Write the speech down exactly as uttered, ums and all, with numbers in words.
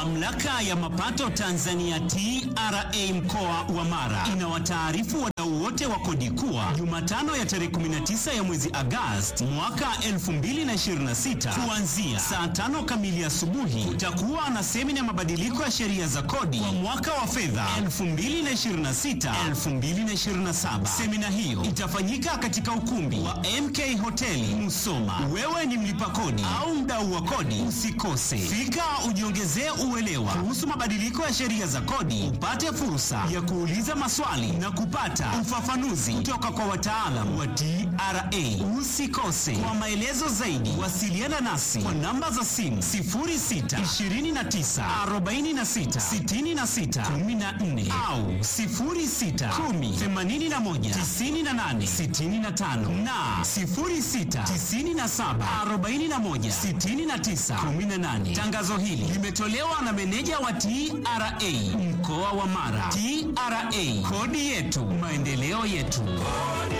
Mamlaka ya Mapato Tanzania T R A mkoa wa Mara inawataarifu wadau wote wa kodi kuwa Jumatano ya tarehe kumi na tisa ya mwezi Agosti mwaka elfu mbili na ishirini na sita kuanzia saa tano kamili asubuhi kutakuwa na semina mabadiliko ya sheria za kodi kwa mwaka wa fedha elfu mbili na ishirini na sita elfu mbili na ishirini na saba. Semina hiyo itafanyika katika ukumbi wa M K Hoteli Musoma. Wewe ni mlipa kodi au mdau wa kodi, usikose. Fika ujiongezee uelewa kuhusu mabadiliko ya sheria za kodi, upate fursa ya kuuliza maswali na kupata ufafanuzi kutoka kwa wataalamu wa T R A. Usikose. Kwa maelezo zaidi, wasiliana nasi kwa namba za simu sifuri sita ishirini na tisa arobaini na sita sitini na sita kumi na nne au sifuri sita kumi themanini na moja tisini na nane sitini na tano na sifuri sita tisini na saba arobaini na moja sitini na tisa kumi na nane. Tangazo hili limetolewa na meneja wa T R A mkoa wa Mara. T R A, kodi yetu, maendeleo yetu.